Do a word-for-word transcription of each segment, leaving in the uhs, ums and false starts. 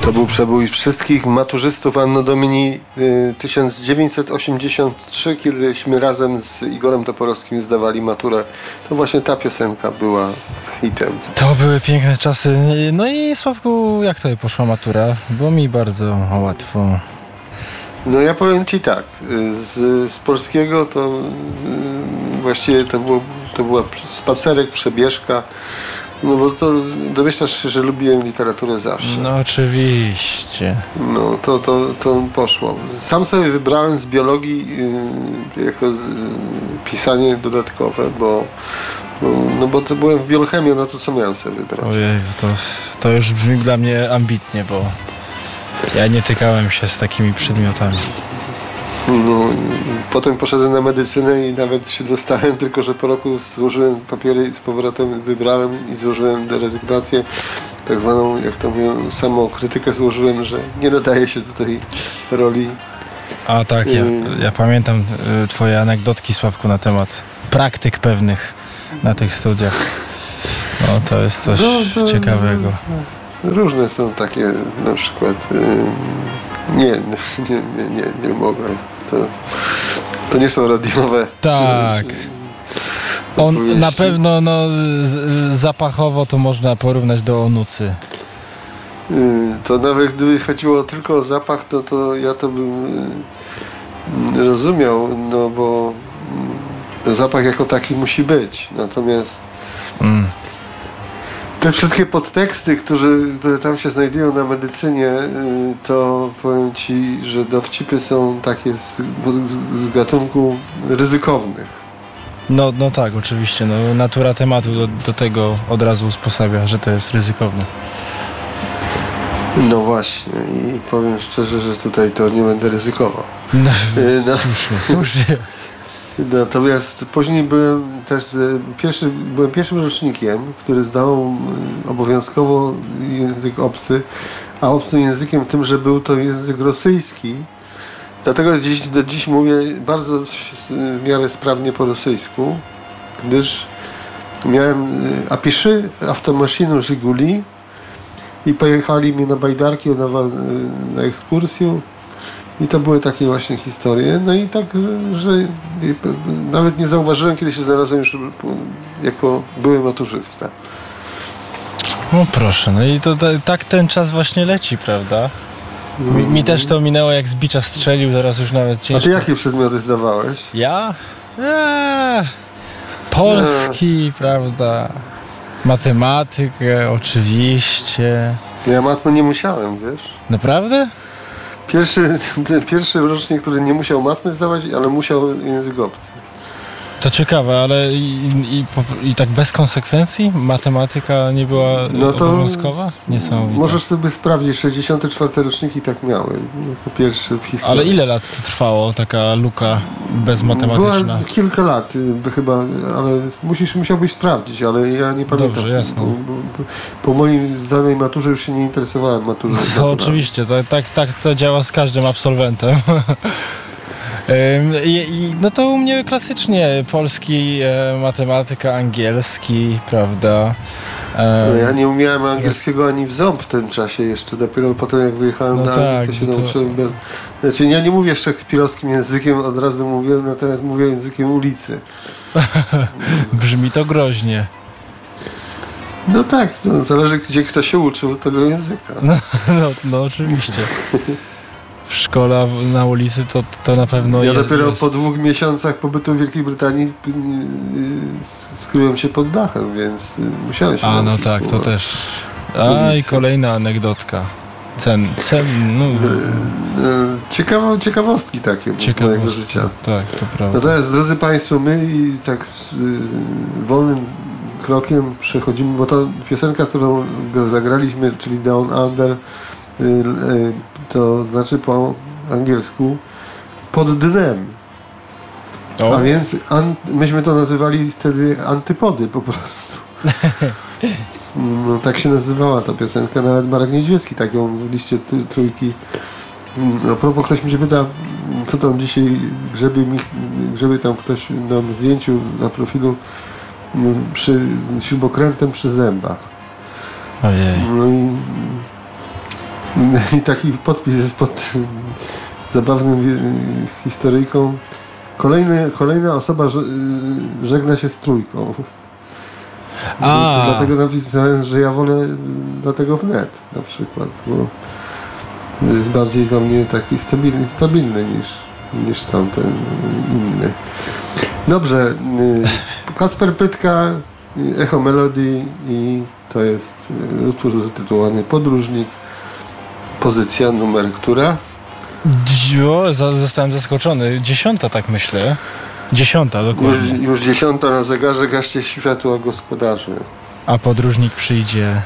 To był przebój wszystkich maturzystów Anno Domini y, tysiąc dziewięćset osiemdziesiąt trzy, kiedyśmy razem z Igorem Toporowskim zdawali maturę. To właśnie ta piosenka była hitem. To były piękne czasy. No i Sławku, jak tutaj poszła matura? Było mi bardzo łatwo. No ja powiem Ci tak, z, z polskiego to y, właściwie to, było, to była spacerek, przebieżka. No bo to domyślasz się, że lubiłem literaturę zawsze. No oczywiście. No to, to, to poszło. Sam sobie wybrałem z biologii yy, jako z, yy, pisanie dodatkowe, bo no, no bo to byłem w biochemii, no to co miałem sobie wybrać? Ojej, to, to już brzmi dla mnie ambitnie, bo ja nie tykałem się z takimi przedmiotami. No, potem poszedłem na medycynę i nawet się dostałem, tylko że po roku złożyłem papiery i z powrotem wybrałem i złożyłem rezygnację, tak zwaną, jak to mówią, samokrytykę złożyłem, że nie nadaje się do tej roli. A tak, ja, ja pamiętam y, twoje anegdotki, Sławku, na temat praktyk pewnych na tych studiach. No to jest coś no, to, ciekawego. Różne są takie, na przykład y, nie, nie, nie, nie, nie mogę. To, to nie są radiowe. Tak. On na pewno no, z, zapachowo to można porównać do Onucy. To nawet gdyby chodziło tylko o zapach, to, to ja to bym rozumiał, no bo zapach jako taki musi być. Natomiast mm. te wszystkie podteksty, które, które tam się znajdują na medycynie, to powiem Ci, że dowcipy są takie z, z, z gatunku ryzykownych. No, no tak, oczywiście. No, natura tematu do, do tego od razu usposabia, że to jest ryzykowne. No właśnie i powiem szczerze, że tutaj to nie będę ryzykował. No, no. Słusznie, słusznie. Natomiast później byłem też pierwszy, byłem pierwszym rocznikiem, który zdał obowiązkowo język obcy, a obcym językiem tym, że był to język rosyjski. Dlatego dziś, do dziś mówię bardzo w miarę sprawnie po rosyjsku, gdyż miałem apiszy automaszynu Żiguli i pojechali mnie na bajdarki na, na ekskursję. I to były takie właśnie historie. No i tak, że, że nawet nie zauważyłem, kiedy się znalazłem już jako były maturzysta. No proszę, no i to, to tak ten czas właśnie leci, prawda? Mi, mi też to minęło, jak z bicza strzelił, teraz już nawet ciężko. A ty jakie przedmioty zdawałeś? Ja? Eee, polski, eee. prawda? Matematykę, oczywiście. Ja matmy nie musiałem, wiesz? Naprawdę? Pierwszy, pierwszy rocznik, który nie musiał matmy zdawać, ale musiał język obcy. To ciekawe, ale i, i, i tak bez konsekwencji? Matematyka nie była no to obowiązkowa? Niesamowite. Możesz sobie sprawdzić, sześćdziesiąte czwarte roczniki tak miały. Jako pierwszy w historii. Ale ile lat to trwało, taka luka bezmatematyczna? Była kilka lat chyba, ale musisz, musiałbyś sprawdzić, ale ja nie pamiętam. Dobrze, jasne. Bo, bo, bo, po mojej zdanej maturze już się nie interesowałem maturą. No, oczywiście, to, tak, tak to działa z każdym absolwentem. I, i, no to u mnie klasycznie polski, e, matematyka, angielski, prawda? E, no ja nie umiałem angielskiego ani w ząb w tym czasie jeszcze, dopiero potem jak wyjechałem no na Anglię, tak, to się to... nauczyłem. Bez... Znaczy ja nie mówię szekspirowskim językiem, od razu mówię, natomiast mówię językiem ulicy. Brzmi to groźnie. No tak, no, zależy gdzie kto się uczył tego języka. No, no, no oczywiście. W szkole na ulicy to, to na pewno ja jest... Ja dopiero po dwóch miesiącach pobytu w Wielkiej Brytanii skryłem się pod dachem, więc musiałem się A no tak, słowa. to też. A i kolejna anegdotka. Cen, cen, no... Ciekawe, ciekawostki takie z mojego życia. Tak, to prawda. Natomiast drodzy Państwo, my i tak wolnym krokiem przechodzimy, bo ta piosenka, którą zagraliśmy, czyli Down Under, to znaczy po angielsku pod dnem. O. A więc an, myśmy to nazywali wtedy antypody po prostu. No, tak się nazywała ta piosenka, nawet Marek Niedźwiecki tak ją w liście trójki. A propos, ktoś mi się pyta, co tam dzisiaj grzebie, mi, grzebie tam ktoś na zdjęciu na profilu przy śrubokrętem przy zębach. Ojej. No i I taki podpis jest pod zabawnym historyjką. Kolejny, kolejna osoba żegna się z trójką. To dlatego napisałem, że ja wolę dlatego wnet na przykład, bo jest bardziej dla mnie taki stabilny, stabilny niż, niż tamten inny. Dobrze, Kacper Pytka, Echo Melody i to jest utwór zatytułowany Podróżnik. Pozycja numer która? O, zostałem zaskoczony. Dziesiąta, tak myślę. Dziesiąta, dokładnie. Już, już dziesiąta na zegarze, gaście światła gospodarzy. A podróżnik przyjdzie...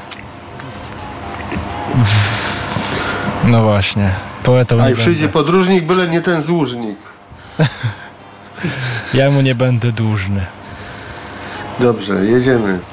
No właśnie. Poetą nie A i przyjdzie będę. podróżnik, byle nie ten złużnik. Ja mu nie będę dłużny. Dobrze, jedziemy.